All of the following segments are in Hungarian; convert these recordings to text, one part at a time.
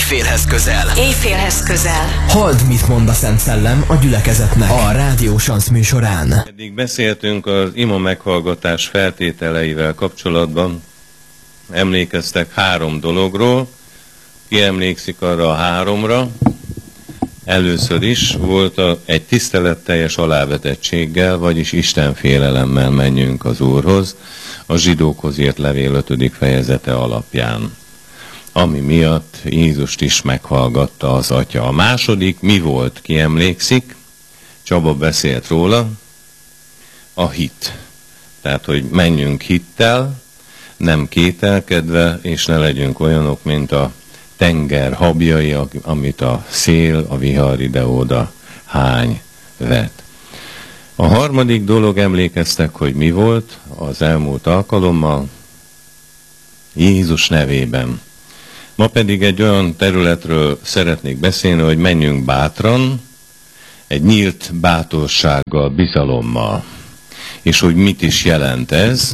Éjfélhez közel. Éjfélhez közel. Halld, mit mond a Szent Szellem a gyülekezetnek a Rádió Sansz műsorán. Eddig beszéltünk az ima meghallgatás feltételeivel kapcsolatban. Emlékeztek 3 dologról. Ki emlékszik arra a 3-ra? Először is volt egy tiszteletteljes alávetettséggel, vagyis istenfélelemmel menjünk az Úrhoz, a zsidókhoz írt levél 5. fejezete alapján, ami miatt Jézust is meghallgatta az Atya. A második mi volt, ki emlékszik? Csaba beszélt róla. A hit. Tehát, hogy menjünk hittel, nem kételkedve, és ne legyünk olyanok, mint a tenger habjai, amit a szél, a vihar ide-oda hány vet. A harmadik dolog, emlékeztek, hogy mi volt az elmúlt alkalommal? Jézus nevében. Ma pedig egy olyan területről szeretnék beszélni, hogy menjünk bátran, egy nyílt bátorsággal, bizalommal. És hogy mit is jelent ez?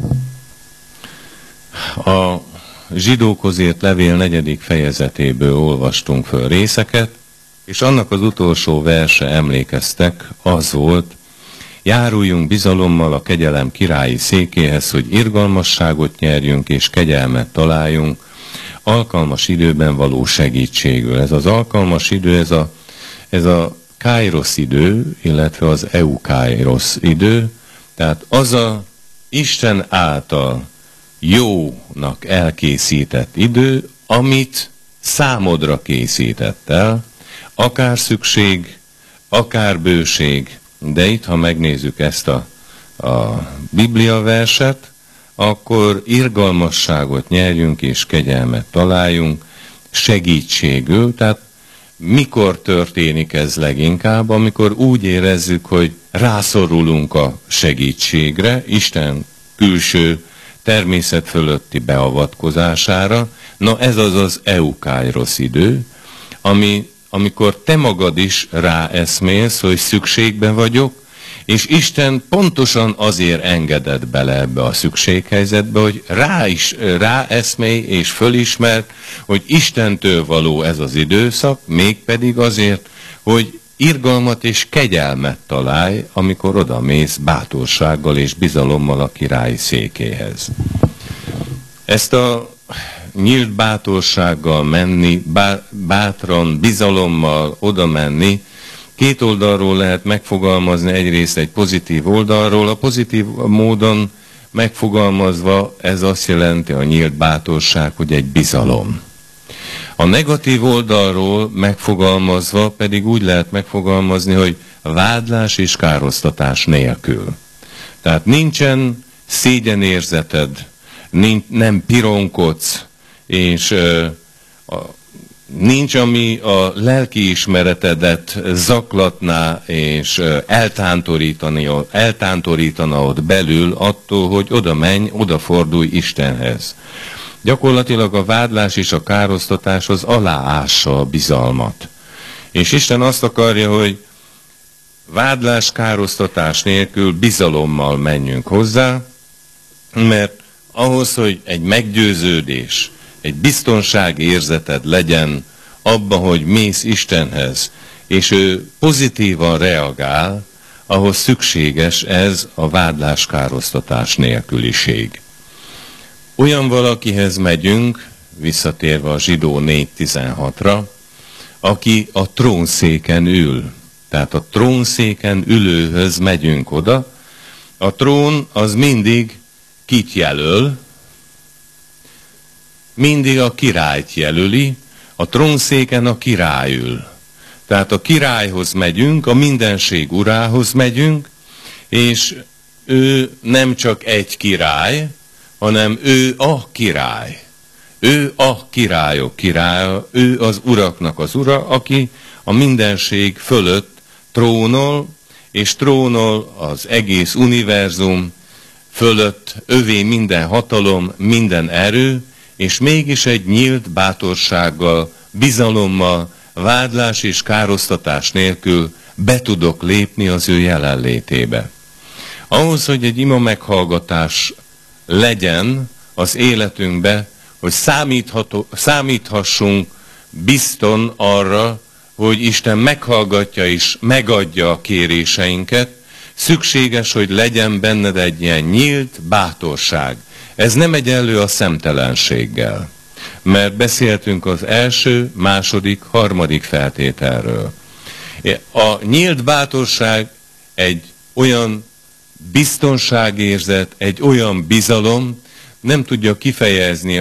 A zsidókhoz írt levél 4. fejezetéből olvastunk föl részeket, és annak az utolsó verse, emlékeztek, az volt: járuljunk bizalommal a kegyelem királyi székéhez, hogy irgalmasságot nyerjünk és kegyelmet találjunk, alkalmas időben való segítségül. Ez az alkalmas idő, ez a Kairos idő, illetve az Eukairos idő, tehát az a Isten által jónak elkészített idő, amit számodra készített el, akár szükség, akár bőség, de itt, ha megnézzük ezt a Biblia verset, akkor irgalmasságot nyerjünk és kegyelmet találjunk segítségül. Tehát mikor történik ez leginkább? Amikor úgy érezzük, hogy rászorulunk a segítségre, Isten külső természet fölötti beavatkozására. Na ez az Eukairos idő, amikor te magad is ráeszmélsz, hogy szükségben vagyok, és Isten pontosan azért engedett bele ebbe a szükséghelyzetbe, hogy ráeszmélj és fölismerd, hogy Istentől való ez az időszak, mégpedig azért, hogy irgalmat és kegyelmet találj, amikor odamész bátorsággal és bizalommal a királyi székéhez. Ezt a nyílt bátorsággal menni, bátran, bizalommal oda menni, 2 oldalról lehet megfogalmazni, egyrészt egy pozitív oldalról. A pozitív módon megfogalmazva ez azt jelenti, a nyílt bátorság, hogy egy bizalom. A negatív oldalról megfogalmazva pedig úgy lehet megfogalmazni, hogy vádlás és károsztatás nélkül. Tehát nincsen szégyenérzeted, nem pironkodsz, és nincs, ami a lelkiismeretedet zaklatná és eltántorítana ott belül attól, hogy oda menj, odafordulj Istenhez. Gyakorlatilag a vádlás és a károsztatás az aláássa a bizalmat. És Isten azt akarja, hogy vádlás, károsztatás nélkül bizalommal menjünk hozzá, mert ahhoz, hogy egy meggyőződés, egy biztonsági érzeted legyen abban, hogy mész Istenhez, és ő pozitívan reagál, ahhoz szükséges ez a vádlás-károsztatás nélküliség. Olyan valakihez megyünk, visszatérve a Zsidó 4.16-ra, aki a trónszéken ül. Tehát a trónszéken ülőhöz megyünk oda. A trón az mindig kit jelöl? Mindig a királyt jelöli, a trónszéken a király ül. Tehát a királyhoz megyünk, a mindenség urához megyünk, és ő nem csak egy király, hanem ő a király. Ő a királyok királya, ő az uraknak az ura, aki a mindenség fölött trónol, és trónol az egész univerzum fölött, övé minden hatalom, minden erő, és mégis egy nyílt bátorsággal, bizalommal, vádlás és károsztatás nélkül be tudok lépni az ő jelenlétébe. Ahhoz, hogy egy ima meghallgatás legyen az életünkbe, hogy számíthassunk bizton arra, hogy Isten meghallgatja és megadja a kéréseinket, szükséges, hogy legyen benned egy ilyen nyílt bátorság. Ez nem egyenlő a szemtelenséggel, mert beszéltünk az első, második, harmadik feltételről. A nyílt bátorság egy olyan biztonságérzet, egy olyan bizalom, nem tudja kifejezni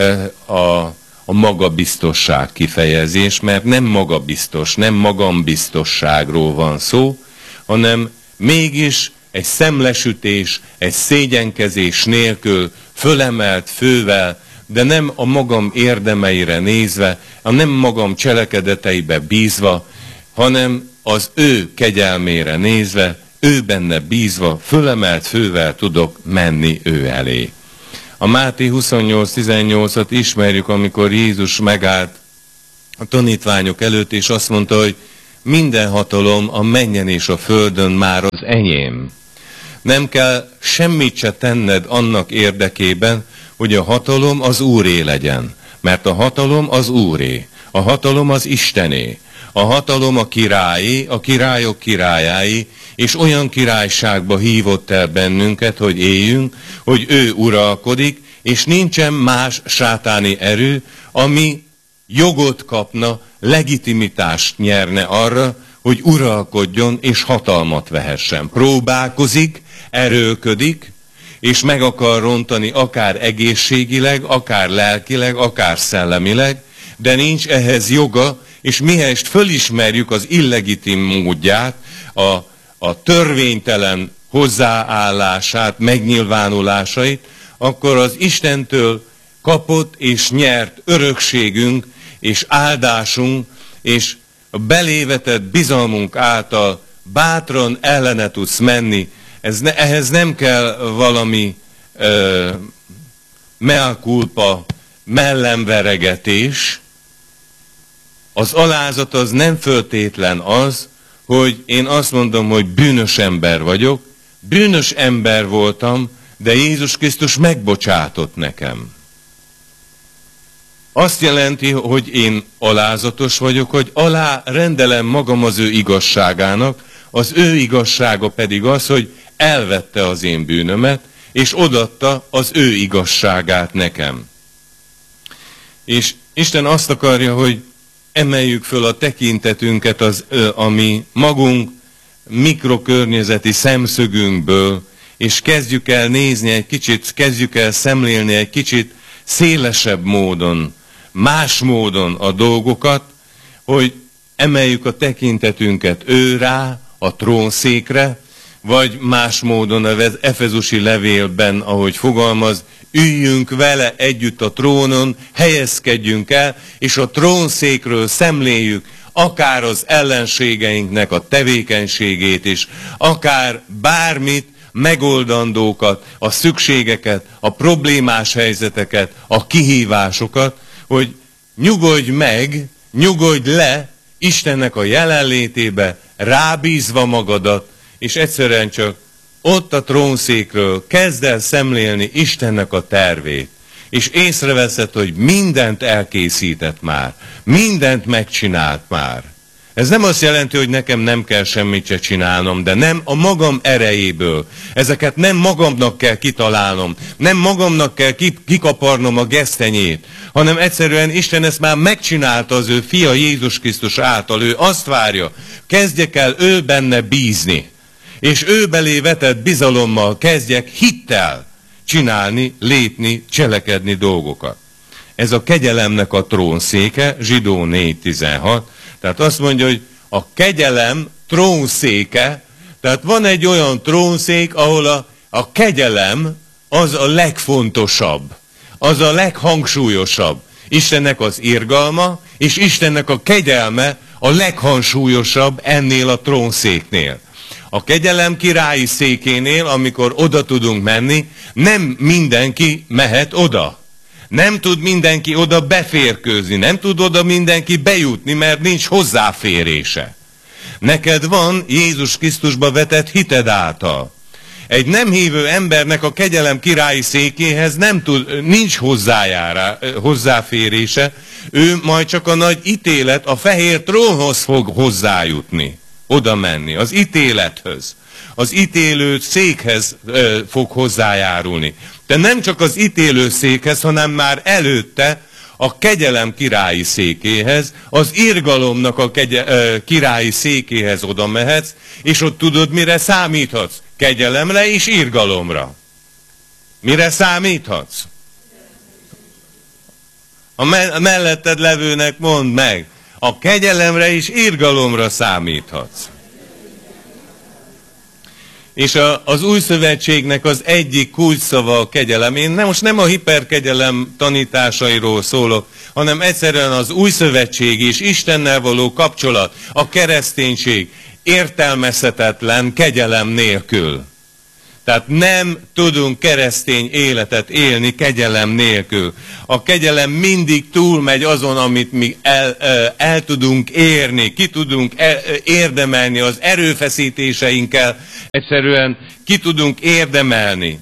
a magabiztosság kifejezés, mert nem magabiztos, nem magambiztosságról van szó, hanem mégis egy szemlesütés, egy szégyenkezés nélkül, fölemelt fővel, de nem a magam érdemeire nézve, nem magam cselekedeteibe bízva, hanem az ő kegyelmére nézve, ő benne bízva, fölemelt fővel tudok menni ő elé. A Máté 28:18-at ismerjük, amikor Jézus megállt a tanítványok előtt, és azt mondta, hogy minden hatalom a mennyen és a földön már az enyém. Nem kell semmit se tenned annak érdekében, hogy a hatalom az Úré legyen, mert a hatalom az Úré, a hatalom az Istené, a hatalom a királyé, a királyok királyái, és olyan királyságba hívott el bennünket, hogy éljünk, hogy ő uralkodik, és nincsen más sátáni erő, ami jogot kapna, legitimitást nyerne arra, hogy uralkodjon és hatalmat vehessen. Próbálkozik, erőlködik, és meg akar rontani akár egészségileg, akár lelkileg, akár szellemileg, de nincs ehhez joga, és mihelyest fölismerjük az illegitim módját, a törvénytelen hozzáállását, megnyilvánulásait, akkor az Istentől kapott és nyert örökségünk és áldásunk, és a belévetett bizalmunk által bátran ellene tudsz menni. Ehhez nem kell valami mea culpa, mellemveregetés. Az alázat az nem föltétlen az, hogy én azt mondom, hogy bűnös ember vagyok, bűnös ember voltam, de Jézus Krisztus megbocsátott nekem. Azt jelenti, hogy én alázatos vagyok, hogy alárendelem magam az ő igazságának, az ő igazsága pedig az, hogy elvette az én bűnömet, és odatta az ő igazságát nekem. És Isten azt akarja, hogy emeljük föl a tekintetünket a mi magunk mikrokörnyezeti szemszögünkből, és kezdjük el nézni egy kicsit, kezdjük el szemlélni egy kicsit szélesebb módon, más módon a dolgokat, hogy emeljük a tekintetünket ő rá, a trónszékre, vagy más módon az Efezusi levélben, ahogy fogalmaz, üljünk vele együtt a trónon, helyezkedjünk el, és a trónszékről szemléljük akár az ellenségeinknek a tevékenységét is, akár bármit, megoldandókat, a szükségeket, a problémás helyzeteket, a kihívásokat, hogy nyugodj meg, nyugodj le Istennek a jelenlétébe, rábízva magadat, és egyszerűen csak ott a trónszékről kezd el szemlélni Istennek a tervét, és észreveszed, hogy mindent elkészített már, mindent megcsinált már. Ez nem azt jelenti, hogy nekem nem kell semmit se csinálnom, de nem a magam erejéből. Ezeket nem magamnak kell kitalálnom, nem magamnak kell kikaparnom a gesztenyét, hanem egyszerűen Isten ezt már megcsinálta az ő fia Jézus Krisztus által. Ő azt várja, kezdjek el ő benne bízni, és ő belé vetett bizalommal kezdjek hittel csinálni, lépni, cselekedni dolgokat. Ez a kegyelemnek a trónszéke, Zsidó 4:16, tehát azt mondja, hogy a kegyelem trónszéke, tehát van egy olyan trónszék, ahol a kegyelem az a legfontosabb, az a leghangsúlyosabb. Istennek az irgalma, és Istennek a kegyelme a leghangsúlyosabb ennél a trónszéknél. A kegyelem királyi székénél, amikor oda tudunk menni, nem mindenki mehet oda. Nem tud mindenki oda beférkőzni, nem tud oda mindenki bejutni, mert nincs hozzáférése. Neked van Jézus Krisztusba vetett hited által. Egy nem hívő embernek a kegyelem királyi székéhez nincs hozzáférése, ő majd csak a nagy ítélet, a fehér trónhoz fog hozzájutni, oda menni, az ítélethöz. Az ítélő székhez fog hozzájárulni. De nem csak az ítélő székhez, hanem már előtte a kegyelem királyi székéhez, az irgalomnak a királyi székéhez oda mehetsz, és ott tudod, mire számíthatsz? Kegyelemre és irgalomra. Mire számíthatsz? A melletted levőnek mondd meg, a kegyelemre és irgalomra számíthatsz. És az új szövetségnek az egyik kulcsszava a kegyelem. Én most nem a hiperkegyelem tanításairól szólok, hanem egyszerűen az új szövetség és Istennel való kapcsolat, a kereszténység értelmezhetetlen kegyelem nélkül. Tehát nem tudunk keresztény életet élni kegyelem nélkül. A kegyelem mindig túlmegy azon, amit mi el tudunk érni, ki tudunk érdemelni az erőfeszítéseinkkel, egyszerűen ki tudunk érdemelni.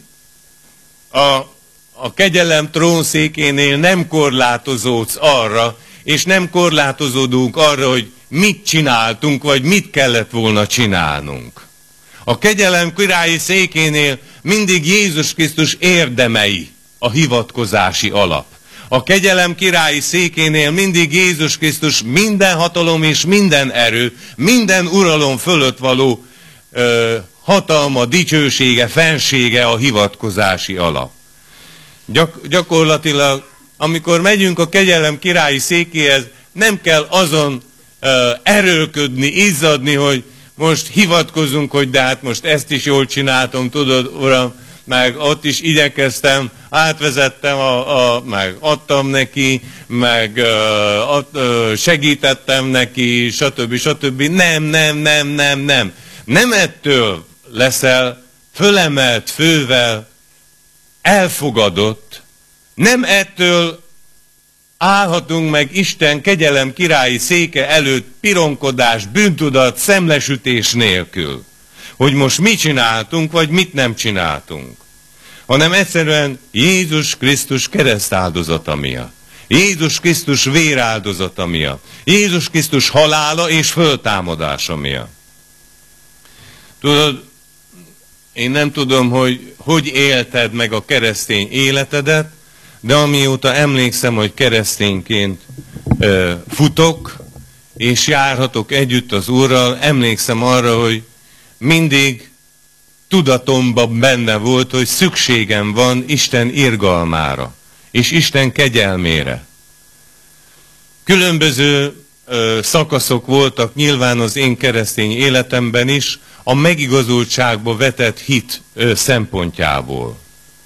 A kegyelem trónszékénél nem korlátozódsz arra, és nem korlátozódunk arra, hogy mit csináltunk, vagy mit kellett volna csinálnunk. A kegyelem királyi székénél mindig Jézus Krisztus érdemei a hivatkozási alap. A kegyelem királyi székénél mindig Jézus Krisztus minden hatalom és minden erő, minden uralom fölött való hatalma, dicsősége, fensége a hivatkozási alap. Gyakorlatilag, amikor megyünk a kegyelem királyi székéhez, nem kell azon erőlködni, izzadni, hogy most hivatkozunk, hogy de hát most ezt is jól csináltam, tudod, Uram, meg ott is igyekeztem, átvezettem, meg adtam neki, meg segítettem neki, stb. Nem. Nem ettől leszel fölemelt fővel elfogadott, nem ettől állhatunk meg Isten kegyelem királyi széke előtt pironkodás, bűntudat, szemlesütés nélkül, hogy most mit csináltunk, vagy mit nem csináltunk, hanem egyszerűen Jézus Krisztus keresztáldozata miatt, Jézus Krisztus véráldozata miatt, Jézus Krisztus halála és föltámadása miatt. Tudod, én nem tudom, hogy élted meg a keresztény életedet, de amióta emlékszem, hogy keresztényként futok, és járhatok együtt az Úrral, emlékszem arra, hogy mindig tudatomban benne volt, hogy szükségem van Isten irgalmára, és Isten kegyelmére. Különböző szakaszok voltak nyilván az én keresztény életemben is, a megigazultságba vetett hit szempontjából.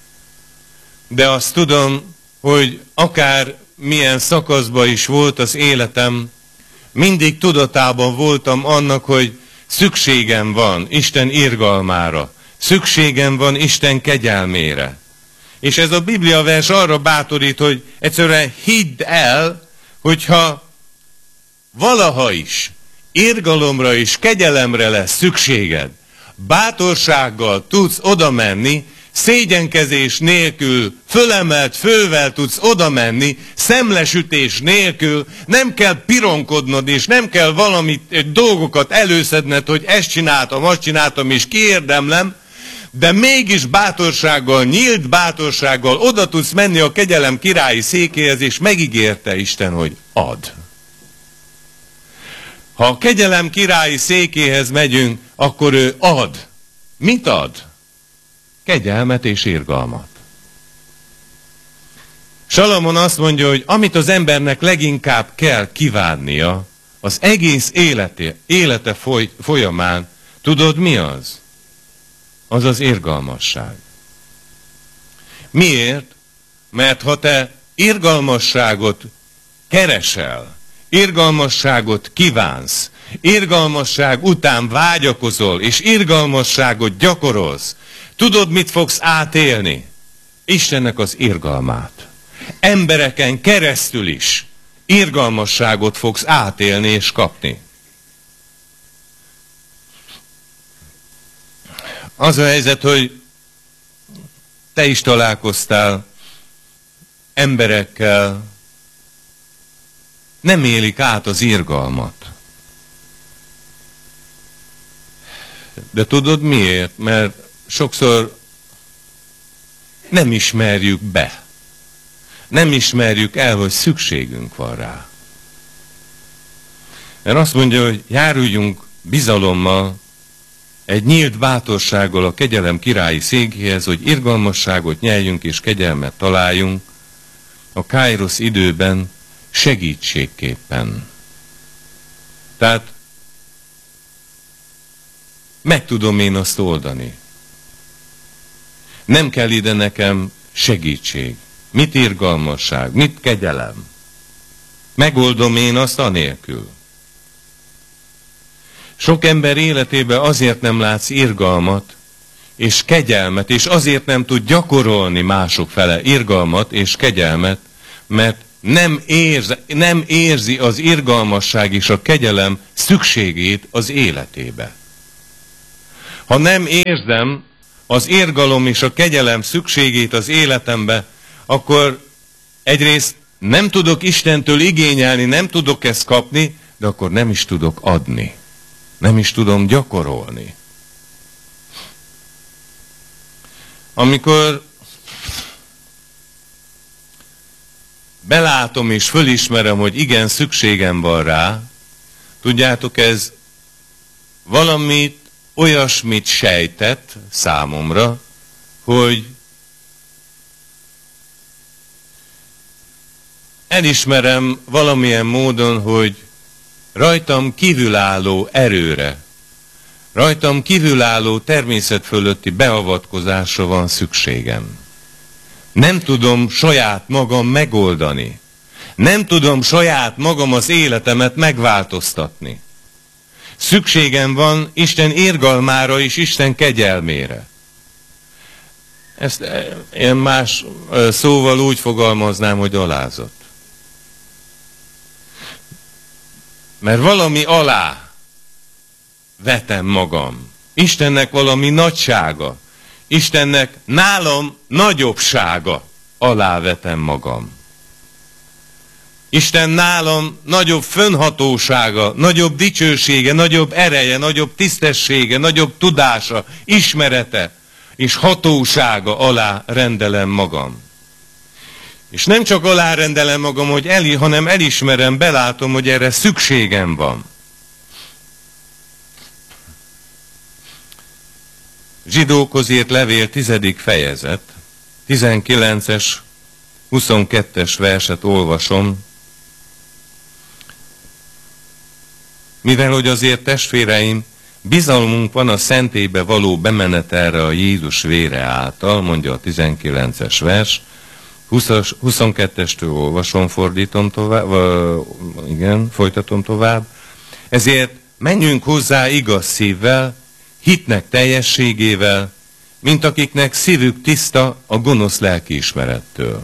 De azt tudom, hogy akár milyen szakaszban is volt az életem, mindig tudatában voltam annak, hogy szükségem van Isten irgalmára, szükségem van Isten kegyelmére. És ez a Biblia vers arra bátorít, hogy egyszerűen hidd el, hogyha valaha is irgalomra és kegyelemre lesz szükséged, bátorsággal tudsz oda menni, szégyenkezés nélkül, fölemelt fővel tudsz oda menni, szemlesütés nélkül, nem kell pironkodnod, és nem kell dolgokat előszedned, hogy ezt csináltam, azt csináltam, és kiérdemlem, de mégis bátorsággal, nyílt bátorsággal oda tudsz menni a kegyelem királyi székéhez, és megígérte Isten, hogy ad. Ha a kegyelem királyi székéhez megyünk, akkor ő ad. Mit ad? Kegyelmet és irgalmat. Salamon azt mondja, hogy amit az embernek leginkább kell kívánnia, az egész élete folyamán, tudod mi az? Az az irgalmasság. Miért? Mert ha te irgalmasságot keresel, irgalmasságot kívánsz, irgalmasság után vágyakozol, és irgalmasságot gyakorolsz, tudod, mit fogsz átélni? Istennek az irgalmát. Embereken keresztül is irgalmasságot fogsz átélni és kapni. Az a helyzet, hogy te is találkoztál emberekkel, nem élik át az irgalmat. De tudod miért? Mert sokszor nem ismerjük be. Nem ismerjük el, hogy szükségünk van rá. Mert azt mondja, hogy járuljunk bizalommal, egy nyílt bátorsággal a kegyelem királyi székéhez, hogy irgalmasságot nyeljünk és kegyelmet találjunk a káirosz időben segítségképpen. Tehát meg tudom én azt oldani. Nem kell ide nekem segítség. Mit irgalmasság, mit kegyelem? Megoldom én azt anélkül. Sok ember életében azért nem látsz irgalmat és kegyelmet, és azért nem tud gyakorolni mások fele irgalmat és kegyelmet, mert nem érzi az irgalmasság és a kegyelem szükségét az életébe. Ha nem érzem az irgalom és a kegyelem szükségét az életembe, akkor egyrészt nem tudok Istentől igényelni, nem tudok ezt kapni, de akkor nem is tudok adni. Nem is tudom gyakorolni. Amikor belátom és fölismerem, hogy igen, szükségem van rá, tudjátok, ez olyasmit sejtett számomra, hogy elismerem valamilyen módon, hogy rajtam kívülálló erőre, rajtam kívülálló természet fölötti beavatkozásra van szükségem. Nem tudom saját magam megoldani. Nem tudom saját magam az életemet megváltoztatni. Szükségem van Isten irgalmára és Isten kegyelmére. Ezt én más szóval úgy fogalmaznám, hogy alázat. Mert valami alá vetem magam. Istennek valami nagysága, Istennek nálam nagyobbsága alá vetem magam. Isten nálam nagyobb fönnhatósága, nagyobb dicsősége, nagyobb ereje, nagyobb tisztessége, nagyobb tudása, ismerete és hatósága alá rendelem magam. És nem csak alárendelem magam, hanem elismerem, belátom, hogy erre szükségem van. Zsidókhoz írt levél 10. fejezet, 19-es, 22-es verset olvasom. Mivel hogy azért, testvéreim, bizalmunk van a szentélybe való bemenetelre a Jézus vére által, mondja a 19-es vers, 22-estől olvasom, folytatom tovább. Ezért menjünk hozzá igaz szívvel, hitnek teljességével, mint akiknek szívük tiszta a gonosz lelkiismerettől.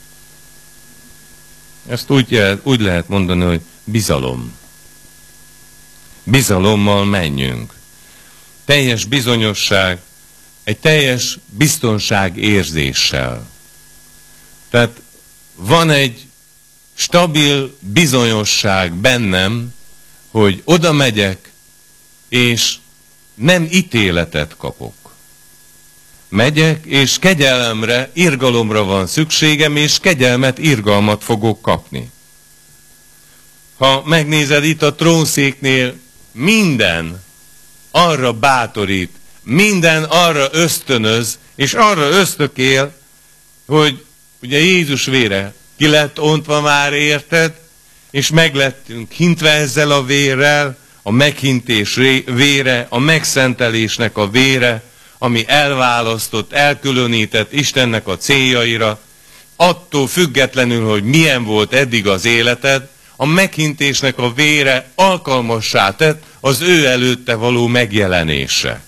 Ezt úgy lehet mondani, hogy bizalom. Bizalommal menjünk. Teljes bizonyosság, egy teljes biztonságérzéssel. Tehát van egy stabil bizonyosság bennem, hogy oda megyek, és nem ítéletet kapok. Megyek, és kegyelemre, irgalomra van szükségem, és kegyelmet, irgalmat fogok kapni. Ha megnézed itt a trónszéknél, minden arra bátorít, minden arra ösztönöz, és arra ösztökél, hogy ugye Jézus vére ki lett ontva már, érted, és meglettünk hintve ezzel a vérrel, a meghintés vére, a megszentelésnek a vére, ami elválasztott, elkülönített Istennek a céljaira, attól függetlenül, hogy milyen volt eddig az életed, a meghintésnek a vére alkalmassá tett az ő előtte való megjelenésre.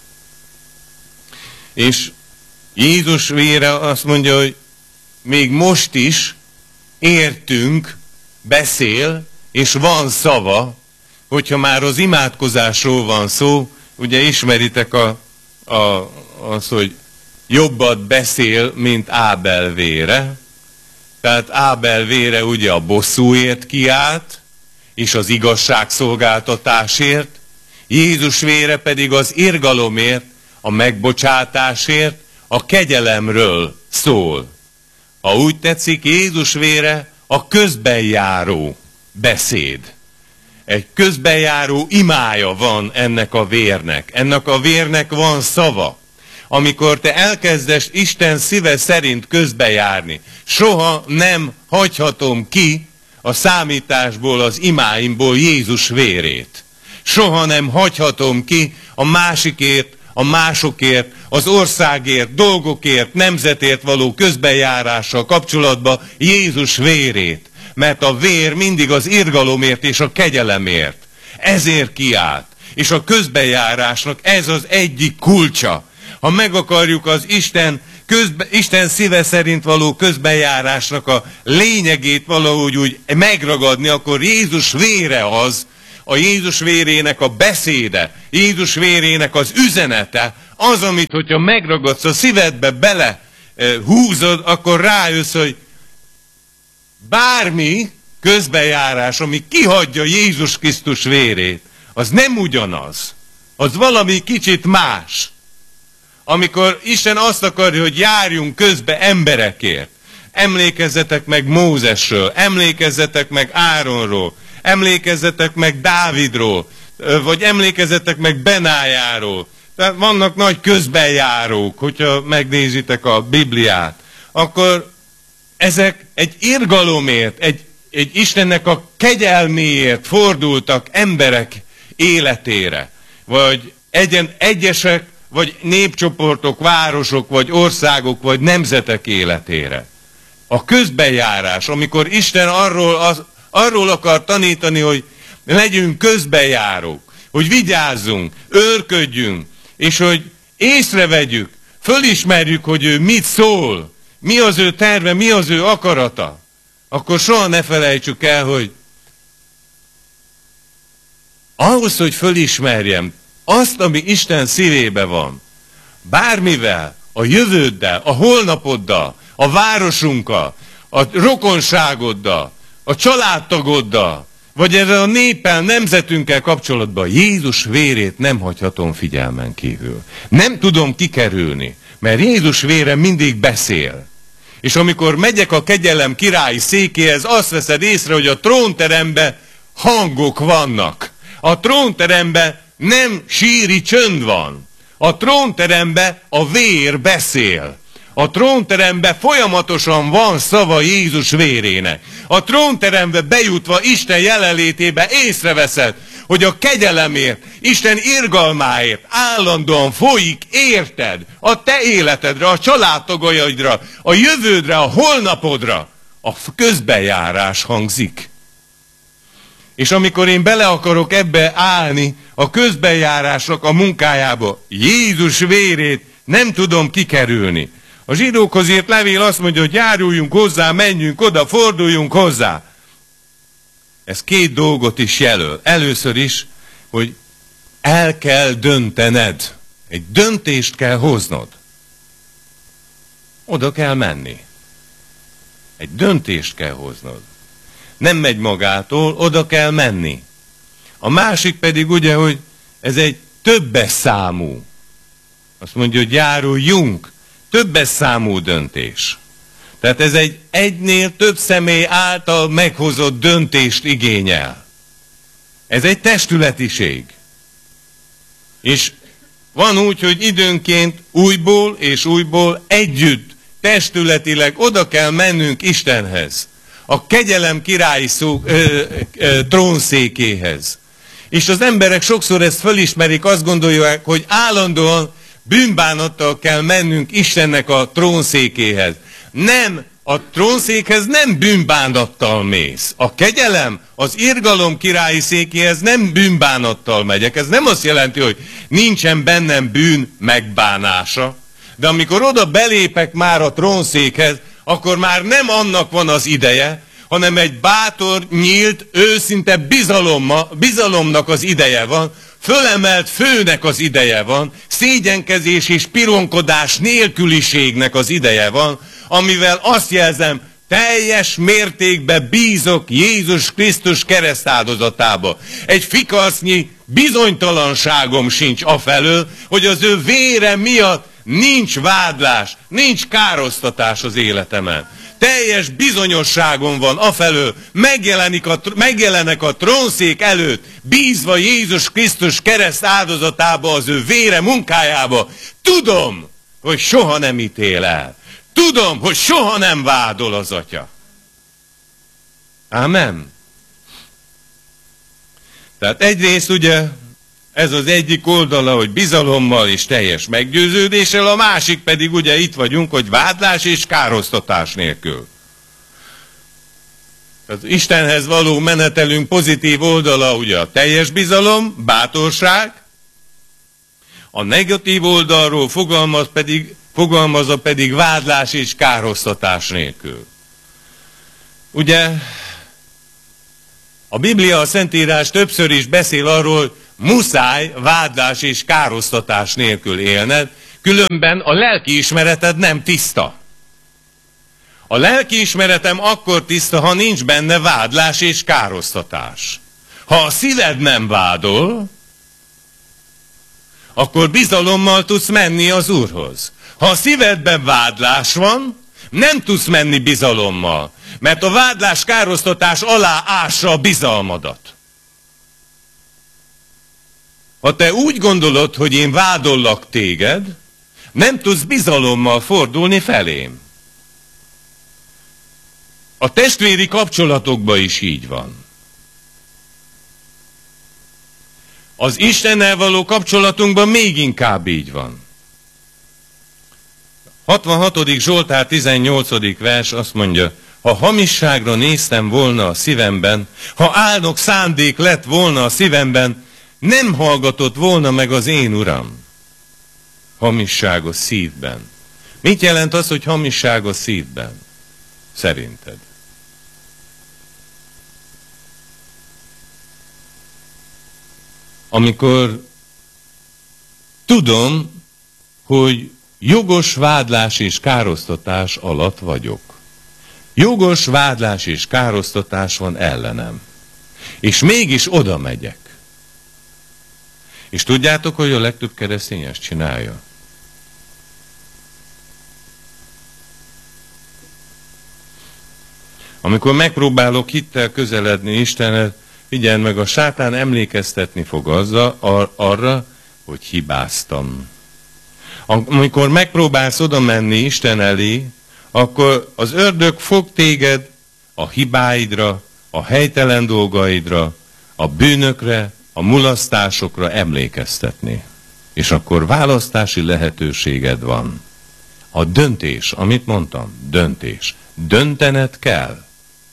És Jézus vére azt mondja, hogy még most is értünk, beszél, és van szava, hogyha már az imádkozásról van szó, ugye ismeritek az, hogy jobbat beszél, mint Ábel vére. Tehát Ábel vére ugye a bosszúért kiállt, és az igazságszolgáltatásért, Jézus vére pedig az irgalomért, a megbocsátásért, a kegyelemről szól. Ha úgy tetszik, Jézus vére a közbenjáró beszéd. Egy közbenjáró imája van ennek a vérnek. Ennek a vérnek van szava. Amikor te elkezdesz Isten szíve szerint közbejárni, soha nem hagyhatom ki a számításból, az imáimból Jézus vérét. Soha nem hagyhatom ki a másikért, a másokért, az országért, dolgokért, nemzetért való közbenjárással kapcsolatban Jézus vérét. Mert a vér mindig az irgalomért és a kegyelemért. Ezért kiállt. És a közbenjárásnak ez az egyik kulcsa. Ha meg akarjuk az Isten szíve szerint való közbenjárásnak a lényegét valahogy úgy megragadni, akkor Jézus vére az, a Jézus vérének a beszéde, Jézus vérének az üzenete, az, amit, hogyha megragadsz a szívedbe, bele húzod, akkor rájössz, hogy bármi közbenjárás, ami kihagyja Jézus Krisztus vérét, az nem ugyanaz. Az valami kicsit más. Amikor Isten azt akarja, hogy járjunk közbe emberekért, emlékezzetek meg Mózesről, emlékezzetek meg Áronról, emlékezzetek meg Dávidról, vagy emlékezzetek meg Benájáról. Tehát vannak nagy közbenjárók, hogyha megnézitek a Bibliát, akkor ezek egy irgalomért, egy Istennek a kegyelméért fordultak emberek életére, vagy egyesek, vagy népcsoportok, városok, vagy országok, vagy nemzetek életére. A közbenjárás, amikor Isten arról akar tanítani, hogy legyünk közbenjárók, hogy vigyázzunk, őrködjünk, és hogy észrevegyük, fölismerjük, hogy ő mit szól, mi az ő terve, mi az ő akarata, akkor soha ne felejtsük el, hogy ahhoz, hogy fölismerjem azt, ami Isten szívébe van, bármivel, a jövőddel, a holnapoddal, a városunkkal, a rokonságoddal, a családtagoddal, vagy ezzel a néppel, nemzetünkkel kapcsolatban Jézus vérét nem hagyhatom figyelmen kívül. Nem tudom kikerülni, mert Jézus vére mindig beszél. És amikor megyek a kegyelem királyi székéhez, azt veszed észre, hogy a trónteremben hangok vannak. A trónteremben nem síri csönd van. A trónteremben a vér beszél. A trónteremben folyamatosan van szava Jézus vérének. A trónterembe bejutva Isten jelenlétébe észreveszed, hogy a kegyelemért, Isten irgalmáért állandóan folyik érted a te életedre, a családtagjaidra, a jövődre, a holnapodra. A közbenjárás hangzik. És amikor én bele akarok ebbe állni, a közbenjárásnak a munkájába, Jézus vérét nem tudom kikerülni. A zsidókhoz írt levél azt mondja, hogy járuljunk hozzá, menjünk oda, forduljunk hozzá. Ez két dolgot is jelöl. Először is, hogy el kell döntened. Egy döntést kell hoznod. Oda kell menni. Egy döntést kell hoznod. Nem megy magától, oda kell menni. A másik pedig ugye, hogy ez egy többes számú. Azt mondja, hogy járuljunk. Többes számú döntés. Tehát ez egy egynél több személy által meghozott döntést igényel. Ez egy testületiség. És van úgy, hogy időnként újból és újból együtt, testületileg oda kell mennünk Istenhez. A kegyelem királyi trónszékéhez. És az emberek sokszor ezt fölismerik, azt gondolják, hogy állandóan bűnbánattal kell mennünk Istennek a trónszékéhez. Nem, a trónszékhez nem bűnbánattal mész. A kegyelem, az irgalom királyi székéhez nem bűnbánattal megyek. Ez nem azt jelenti, hogy nincsen bennem bűn megbánása. De amikor oda belépek már a trónszékhez, akkor már nem annak van az ideje, hanem egy bátor, nyílt, őszinte bizalomnak az ideje van. fölemelt főnek az ideje van, szégyenkezés és pironkodás nélküliségnek az ideje van, amivel azt jelzem, teljes mértékben bízok Jézus Krisztus keresztáldozatába. Egy fikasznyi bizonytalanságom sincs afelől, hogy az ő vére miatt nincs vádlás, nincs károsztatás az életemen. Teljes bizonyosságom van afelől, megjelenek a trónszék előtt, bízva Jézus Krisztus kereszt áldozatába, az ő vére munkájába. Tudom, hogy soha nem ítél el. Tudom, hogy soha nem vádol az Atya. Ámen. Tehát egyrészt ugye ez az egyik oldala, hogy bizalommal és teljes meggyőződéssel, a másik pedig ugye itt vagyunk, hogy vádlás és károsztatás nélkül. Az Istenhez való menetelünk pozitív oldala ugye a teljes bizalom, bátorság, a negatív oldalról fogalmazza pedig vádlás és károsztatás nélkül. Ugye a Biblia, a Szentírás többször is beszél arról, hogy muszáj vádlás és károsztatás nélkül élned, különben a lelkiismereted nem tiszta. A lelkiismeretem akkor tiszta, ha nincs benne vádlás és károsztatás. Ha a szíved nem vádol, akkor bizalommal tudsz menni az Úrhoz. Ha a szívedben vádlás van, nem tudsz menni bizalommal, mert a vádlás károsztatás alá ássa a bizalmadat. Ha te úgy gondolod, hogy én vádollak téged, nem tudsz bizalommal fordulni felém. A testvéri kapcsolatokban is így van. Az Istennel való kapcsolatunkban még inkább így van. 66. Zsoltár 18. vers azt mondja, ha hamisságra néztem volna a szívemben, ha álnok szándék lett volna a szívemben, nem hallgatott volna meg az én Uram. Hamisságos szívben. Mit jelent az, hogy hamisságos szívben? Szerinted? Amikor tudom, hogy jogos vádlás és károsztatás alatt vagyok. Jogos vádlás és károsztatás van ellenem. És mégis oda megyek. És tudjátok, hogy a legtöbb keresztény ezt csinálja? Amikor megpróbálok hittel közeledni Istenhez, figyelj meg, a sátán emlékeztetni fog arra, hogy hibáztam. Amikor megpróbálsz oda menni Isten elé, akkor az ördög fog téged a hibáidra, a helytelen dolgaidra, a bűnökre, a mulasztásokra emlékeztetni. És akkor választási lehetőséged van. A döntés, amit mondtam, döntés. Döntened kell.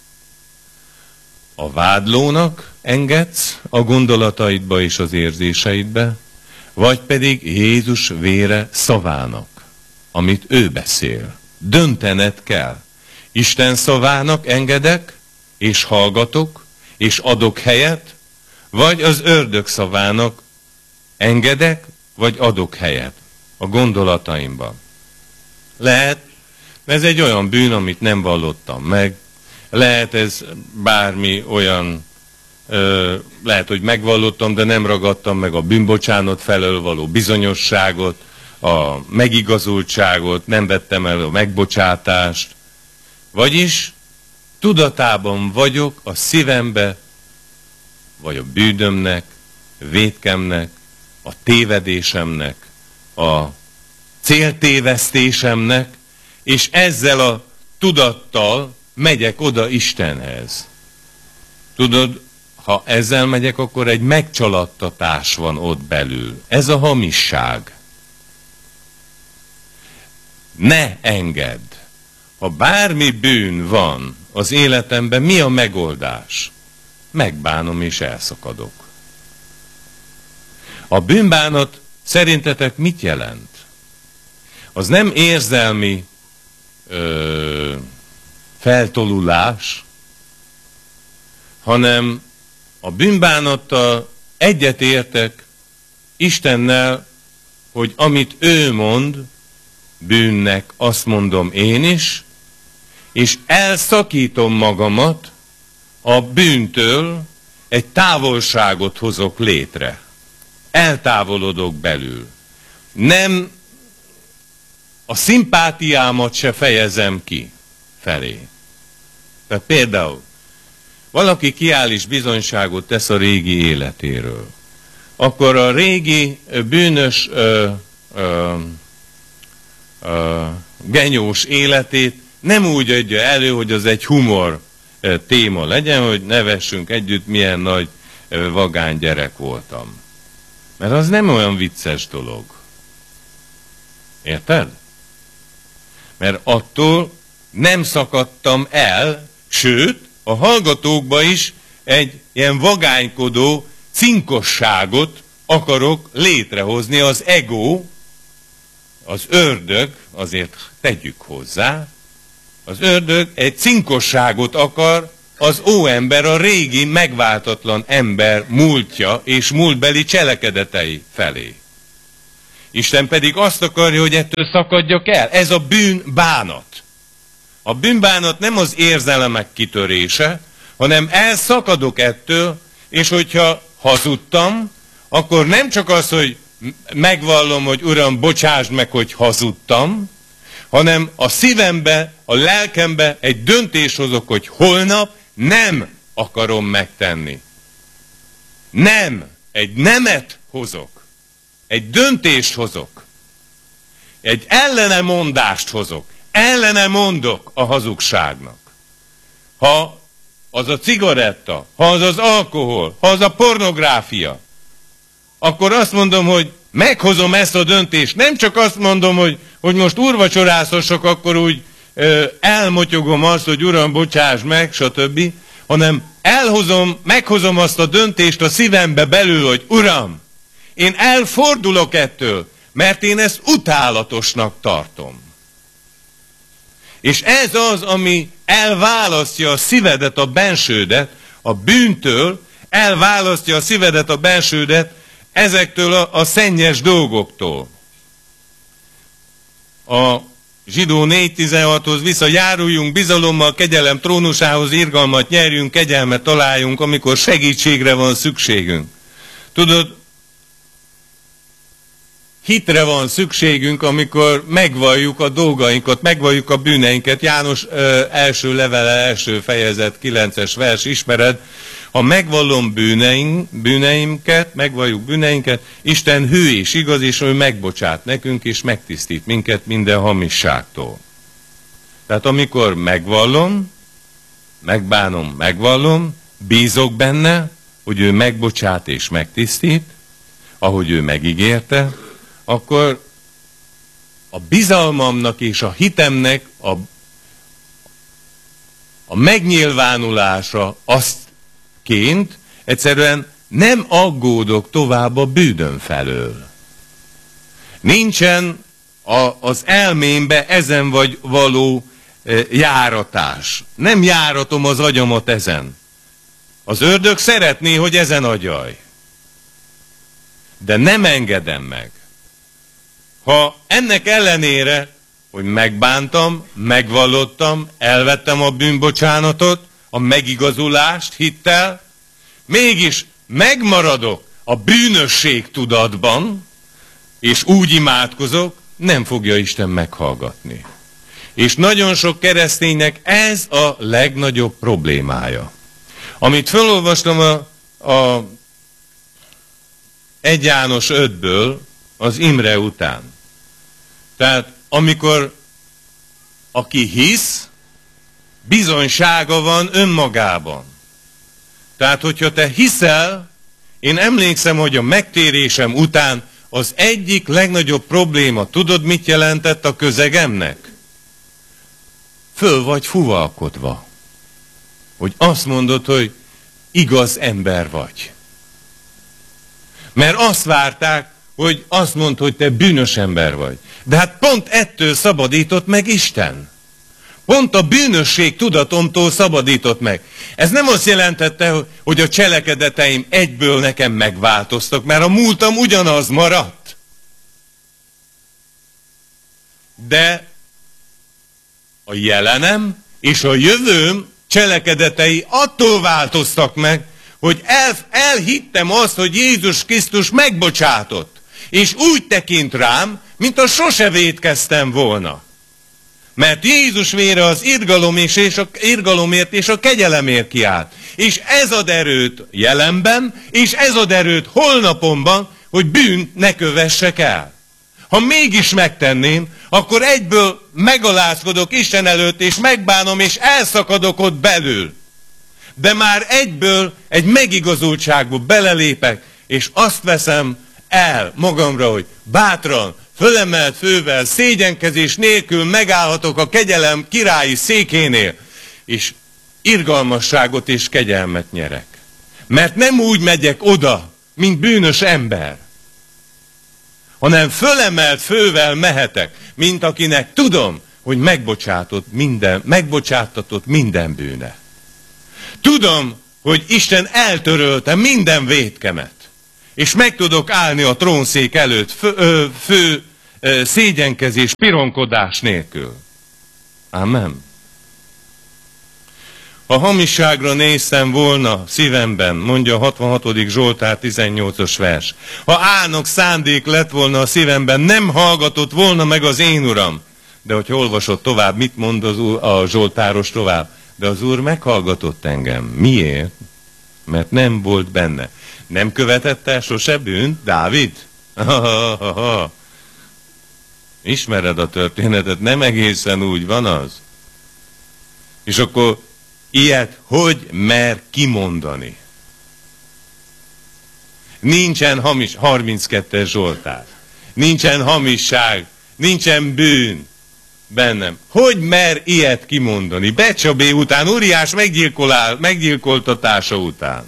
A vádlónak engedsz a gondolataidba és az érzéseidbe, vagy pedig Jézus vére szavának, amit ő beszél. Döntened kell. Isten szavának engedek, és hallgatok, és adok helyet, vagy az ördög szavának engedek, vagy adok helyet a gondolataimban. Lehet, ez egy olyan bűn, amit nem vallottam meg, lehet ez bármi olyan, lehet, hogy megvallottam, de nem ragadtam meg a bűnbocsánat felől való bizonyosságot, a megigazultságot, nem vettem el a megbocsátást. Vagyis tudatában vagyok a szívembe, vagy a bűnömnek, vétkemnek, a tévedésemnek, a céltévesztésemnek, és ezzel a tudattal megyek oda Istenhez. Tudod, ha ezzel megyek, akkor egy megcsalattatás van ott belül. Ez a hamisság. Ne engedd. Ha bármi bűn van az életemben, mi a megoldás? Megbánom és elszakadok. A bűnbánat szerintetek mit jelent? Az nem érzelmi feltolulás, hanem a bűnbánattal egyetértek, Istennel, hogy amit ő mond, bűnnek, azt mondom én is, és elszakítom magamat a bűntől, egy távolságot hozok létre. Eltávolodok belül. Nem a szimpátiámat se fejezem ki felé. Tehát például valaki kiáll és bizonyságot tesz a régi életéről. Akkor a régi bűnös, genyós életét nem úgy adja elő, hogy az egy humor téma legyen, hogy nevessünk együtt, milyen nagy vagány gyerek voltam. Mert az nem olyan vicces dolog. Érted? Mert attól nem szakadtam el, sőt, a hallgatókba is egy ilyen vagánykodó cinkosságot akarok létrehozni. Az ego, az ördög, azért tegyük hozzá, az ördög egy cinkosságot akar az óember, a régi megváltatlan ember múltja és múltbeli cselekedetei felé. Isten pedig azt akarja, hogy ettől szakadjak el. Ez a bűnbánat. A bűnbánat nem az érzelmek kitörése, hanem elszakadok ettől, és hogyha hazudtam, akkor nem csak az, hogy megvallom, hogy Uram, bocsásd meg, hogy hazudtam, hanem a szívembe, a lelkembe egy döntést hozok, hogy holnap nem akarom megtenni. Nem, egy nemet hozok. Egy döntést hozok. Egy ellenemondást hozok. Ellene mondok a hazugságnak. Ha az a cigaretta, ha az az alkohol, ha az a pornográfia, akkor azt mondom, hogy meghozom ezt a döntést. Nem csak azt mondom, hogy most úrvacsorázhassak, akkor úgy elmotyogom azt, hogy Uram, bocsáss meg, stb., hanem meghozom azt a döntést a szívembe belül, hogy Uram, én elfordulok ettől, mert én ezt utálatosnak tartom. És ez az, ami elválasztja a szívedet, a bensődet a bűntől, elválasztja a szívedet, a bensődet ezektől a szennyes dolgoktól. A Zsidó 4.16-hoz vissza, járuljunk bizalommal kegyelem trónusához, irgalmat nyerjünk, kegyelmet találjunk, amikor segítségre van szükségünk. Tudod, hitre van szükségünk, amikor megvalljuk a dolgainkat, megvalljuk a bűneinket. János első levele, első fejezet, 9-es vers, ismered. Ha megvallom bűneinket, megvalljuk bűneinket, Isten hű és igaz, és ő megbocsát nekünk, és megtisztít minket minden hamisságtól. Tehát amikor megvallom, megbánom, megvallom, bízok benne, hogy ő megbocsát és megtisztít, ahogy ő megígérte, akkor a bizalmamnak és a hitemnek a megnyilvánulása aztként egyszerűen nem aggódok tovább a bűnöm felől. Nincsen az elmémbe ezen vagy való járatás. Nem járatom az agyamat ezen. Az ördög szeretné, hogy ezen agyalj. De nem engedem meg. Ha ennek ellenére, hogy megbántam, megvallottam, elvettem a bűnbocsánatot, a megigazulást hittel, mégis megmaradok a bűnösség tudatban, és úgy imádkozok, nem fogja Isten meghallgatni. És nagyon sok kereszténynek ez a legnagyobb problémája. Amit felolvastam a 1 János 5-ből, az Imre után. Tehát amikor aki hisz, bizonysága van önmagában. Tehát hogyha te hiszel, én emlékszem, hogy a megtérésem után az egyik legnagyobb probléma, tudod mit jelentett a közegemnek? Föl vagy fuvalkodva. Hogy azt mondod, hogy igaz ember vagy. Mert azt várták, hogy azt mondd, hogy te bűnös ember vagy. De hát pont ettől szabadított meg Isten. Pont a bűnösség tudatomtól szabadított meg. Ez nem azt jelentette, hogy a cselekedeteim egyből nekem megváltoztak, mert a múltam ugyanaz maradt. De a jelenem és a jövőm cselekedetei attól változtak meg, hogy elhittem azt, hogy Jézus Krisztus megbocsátott, és úgy tekint rám, mint a sose vétkeztem volna. Mert Jézus vére az irgalomért és a kegyelemért kiállt. És ez ad erőt jelenben, és ez ad erőt holnapomban, hogy bűnt ne kövessek el. Ha mégis megtenném, akkor egyből megalázkodok Isten előtt, és megbánom, és elszakadok ott belül. De már egyből egy megigazultságba belelépek, és azt veszem el magamra, hogy bátran, fölemelt fővel, szégyenkezés nélkül megállhatok a kegyelem királyi székénél, és irgalmasságot és kegyelmet nyerek. Mert nem úgy megyek oda, mint bűnös ember, hanem fölemelt fővel mehetek, mint akinek tudom, hogy megbocsátatott minden bűne. Tudom, hogy Isten eltörölte minden vétkemet, és meg tudok állni a trónszék előtt fő szégyenkezés, pironkodás nélkül. Amen. Ha hamisságra néztem volna szívemben, mondja a 66. Zsoltár 18-os vers. Ha álnok szándék lett volna a szívemben, nem hallgatott volna meg az én Uram. De hogyha olvasott tovább, mit mond a Zsoltáros tovább? De az Úr meghallgatott engem. Miért? Mert nem volt benne. Nem követett el sose bűnt, Dávid? Ismered a történetet, nem egészen úgy van az. És akkor ilyet hogy mer kimondani? Nincsen hamis, 32-es Zsoltár. Nincsen hamisság, nincsen bűn bennem. Hogy mer ilyet kimondani? Becsabé után, Uriás meggyilkoltatása után.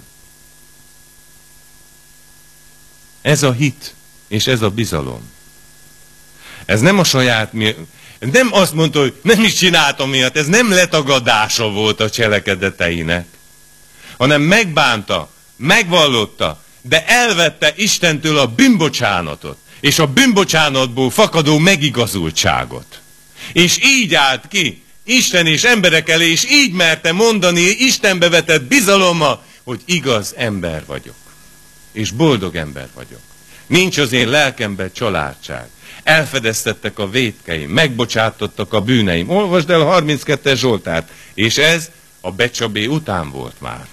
Ez a hit, és ez a bizalom. Ez nem a saját nem azt mondta, hogy nem is csináltam miatt, ez nem letagadása volt a cselekedeteinek, hanem megbánta, megvallotta, de elvette Istentől a bűnbocsánatot, és a bűnbocsánatból fakadó megigazultságot. És így állt ki Isten és emberek elé, és így merte mondani Istenbe vetett bizalommal, hogy igaz ember vagyok, és boldog ember vagyok. Nincs az én lelkemben családság. Elfedeztettek a vétkeim, megbocsátottak a bűneim. Olvasd el a 32-es Zsoltárt, és ez a becsabé után volt már.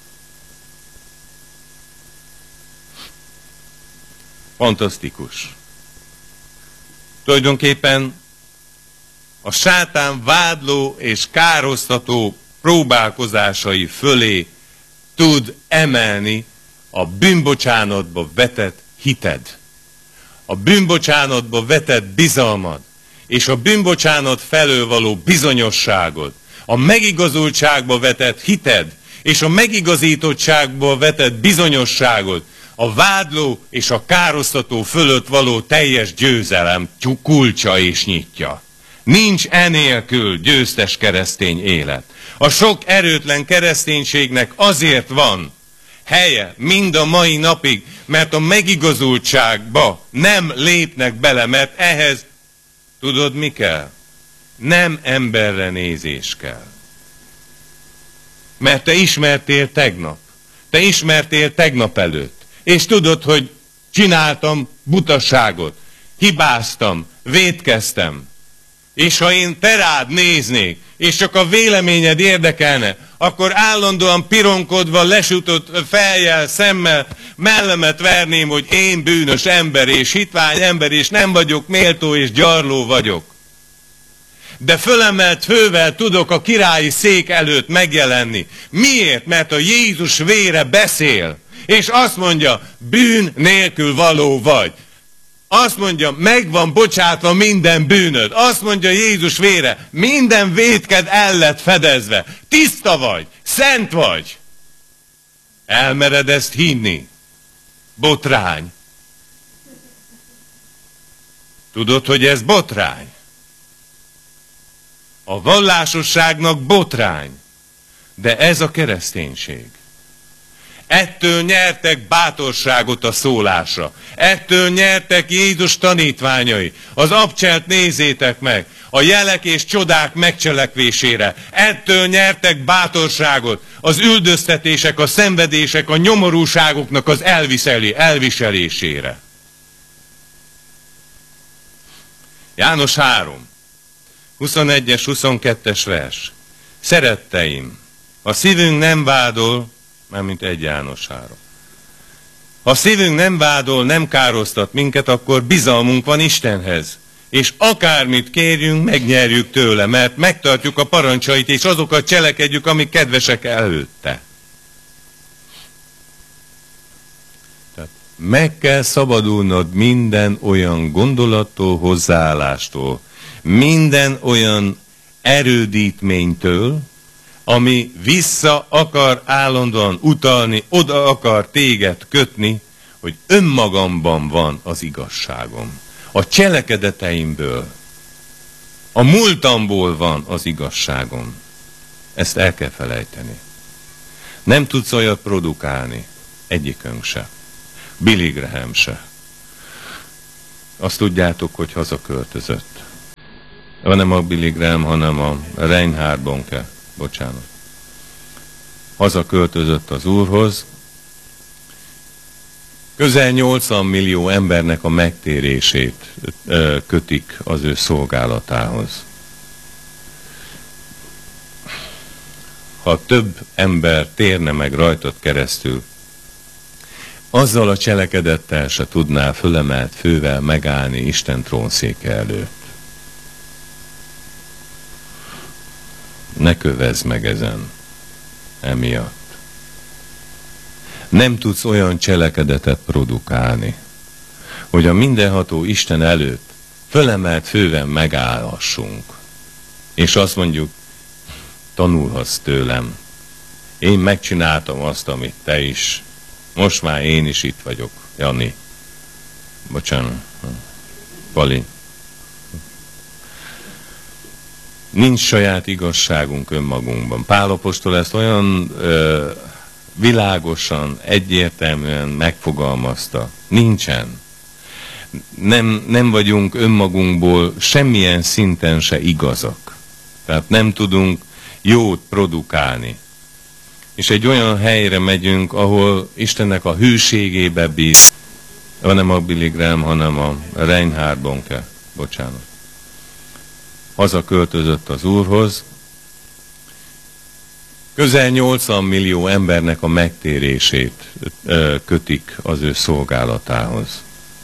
Fantasztikus. Tulajdonképpen a sátán vádló és károsztató próbálkozásai fölé tud emelni a bűnbocsánatba vetett hited. A bűnbocsánatba vetett bizalmad, és a bűnbocsánat felől való bizonyosságod, a megigazultságba vetett hited, és a megigazítottságba vetett bizonyosságod, a vádló és a károsztató fölött való teljes győzelem kulcsa és nyitja. Nincs enélkül győztes keresztény élet. A sok erőtlen kereszténységnek azért van helye mind a mai napig, mert a megigazultságba nem lépnek bele, mert ehhez, tudod mi kell? Nem emberre nézés kell. Mert te ismertél tegnap. Te ismertél tegnap előtt. És tudod, hogy csináltam butaságot. Hibáztam, vétkeztem. És ha én te rád néznék, és csak a véleményed érdekelne, akkor állandóan pironkodva, lesütött fejjel, szemmel, mellemet verném, hogy én bűnös ember, és hitvány ember, és nem vagyok méltó, és gyarló vagyok. De fölemelt fővel tudok a királyi szék előtt megjelenni. Miért? Mert a Jézus vére beszél, és azt mondja, bűn nélkül való vagy. Azt mondja, meg van bocsátva minden bűnöd. Azt mondja Jézus vére, minden vétked el lett fedezve. Tiszta vagy, szent vagy. Elmered ezt hinni? Botrány. Tudod, hogy ez botrány? a vallásosságnak botrány. De ez a kereszténység. Ettől nyertek bátorságot a szólásra. Ettől nyertek Jézus tanítványai. Az abcselt nézzétek meg. A jelek és csodák megcselekvésére. Ettől nyertek bátorságot az üldöztetések, a szenvedések, a nyomorúságoknak az elviselésére. János 3, 21-es, 22-es vers. Szeretteim, ha szívünk nem vádol, mármint 1 János 3. Ha szívünk nem vádol, nem károsztat minket, akkor bizalmunk van Istenhez. És akármit kérjünk, megnyerjük tőle, mert megtartjuk a parancsait, és azokat cselekedjük, amik kedvesek előtte. Tehát meg kell szabadulnod minden olyan gondolattól, hozzáállástól, minden olyan erődítménytől, ami vissza akar állandóan utalni, oda akar téged kötni, hogy önmagamban van az igazságom. A cselekedeteimből, a múltamból van az igazságom. Ezt el kell felejteni. Nem tudsz olyat produkálni, egyikünk se. Billy Graham se. Azt tudjátok, hogy hazaköltözött. Nem a Billy Graham, hanem a Reinhard Bonke. Bocsánat. Hazaköltözött az Úrhoz. Közel 80 millió embernek a megtérését kötik az ő szolgálatához. Ha több ember térne meg rajtad keresztül, azzal a cselekedettel se tudnál fölemelt fővel megállni Isten trónszéke előtt. Ne kövezz meg ezen, emiatt. Nem tudsz olyan cselekedetet produkálni, hogy a mindenható Isten előtt fölemelt fővel megállhassunk, és azt mondjuk, tanulhatsz tőlem. Én megcsináltam azt, amit te is. Most már én is itt vagyok, Jani. Bocsánat. Pali. Nincs saját igazságunk önmagunkban. Pál apostol ezt olyan világosan, egyértelműen megfogalmazta. Nincsen. Nem vagyunk önmagunkból semmilyen szinten se igazak. Tehát nem tudunk jót produkálni. És egy olyan helyre megyünk, ahol Istennek a hűségébe bíz. Nem a Billy Graham, hanem a Reinhard Bonke. Bocsánat. Hazaköltözött az Úrhoz. Közel 80 millió embernek a megtérését kötik az ő szolgálatához.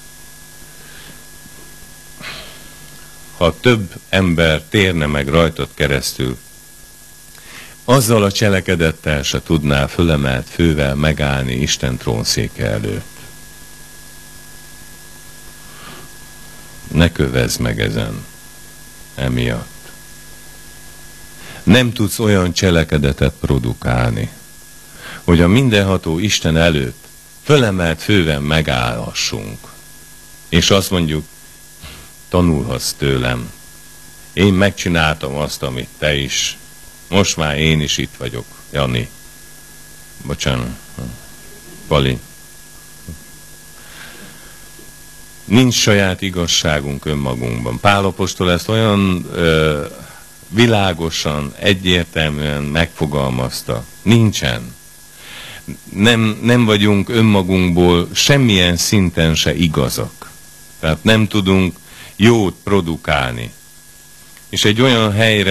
Ha több ember térne meg rajtad keresztül, azzal a cselekedettel se tudnál fölemelt fővel megállni Isten trónszéke előtt. Ne kövezz meg ezen, emiatt. Nem tudsz olyan cselekedetet produkálni, hogy a mindenható Isten előtt fölemelt fővel megállhassunk, és azt mondjuk, tanulhatsz tőlem. Én megcsináltam azt, amit te is. Most már én is itt vagyok, Jani. Bocsánat. Pali. Nincs saját igazságunk önmagunkban. Pál apostol ezt olyan világosan, egyértelműen megfogalmazta. Nincsen. Nem vagyunk önmagunkból semmilyen szinten se igazak. Tehát nem tudunk jót produkálni. És egy olyan helyre